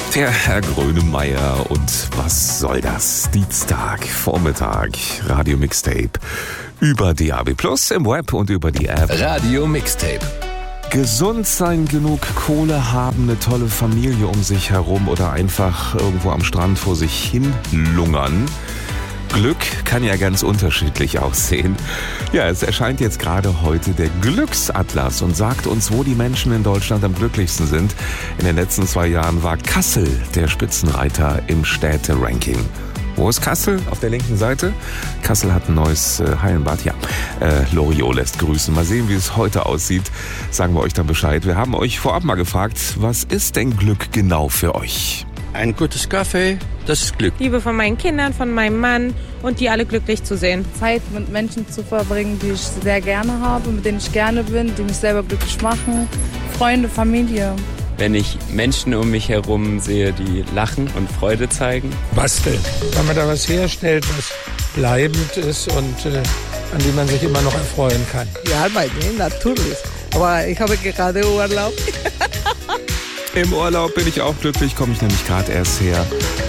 Der Herr Grönemeyer und was soll das? Dienstag, Vormittag, Radio Mixtape über DAB+ im Web und über die App. Radio Mixtape. Gesund sein, genug Kohle haben, eine tolle Familie um sich herum oder einfach irgendwo am Strand vor sich hin lungern. Glück kann ja ganz unterschiedlich aussehen. Ja, es erscheint jetzt gerade heute der Glücksatlas und sagt uns, wo die Menschen in Deutschland am glücklichsten sind. In den letzten 2 Jahren war Kassel der Spitzenreiter im Städte-Ranking. Wo ist Kassel? Auf der linken Seite. Kassel hat ein neues Hallenbad. Ja, Loriot lässt grüßen. Mal sehen, wie es heute aussieht. Sagen wir euch dann Bescheid. Wir haben euch vorab mal gefragt, was ist denn Glück genau für euch? Ein gutes Kaffee, das ist Glück. Liebe von meinen Kindern, von meinem Mann und die alle glücklich zu sehen. Zeit mit Menschen zu verbringen, die ich sehr gerne habe, mit denen ich gerne bin, die mich selber glücklich machen. Freunde, Familie. Wenn ich Menschen um mich herum sehe, die lachen und Freude zeigen. Basteln. Wenn man da was herstellt, was bleibend ist und an dem man sich immer noch erfreuen kann. Ja, bei mir natürlich. Aber ich habe gerade Urlaub. Im Urlaub bin ich auch glücklich, komme ich nämlich gerade erst her.